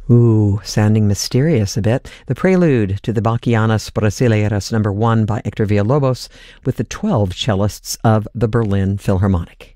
Ooh, sounding mysterious a bit. The prelude to the Bachianas Brasileiras No. 1 by Hector Villalobos with the 12 cellists of the Berlin Philharmonic.